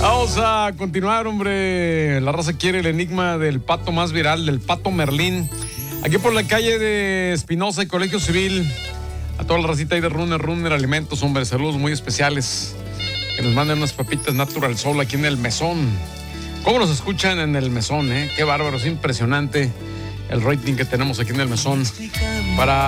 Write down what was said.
Vamos a continuar, hombre. La raza quiere el enigma del pato más viral, del pato Merlín. Aquí por la calle de Espinosa y Colegio Civil. A toda la racita ahí de Runner Alimentos, hombre. Saludos muy especiales. Que nos manden unas papitas Natural Sol aquí en el mesón. ¿Cómo nos escuchan en el mesón, eh? Qué bárbaro, es impresionante el rating que tenemos aquí en el mesón. Para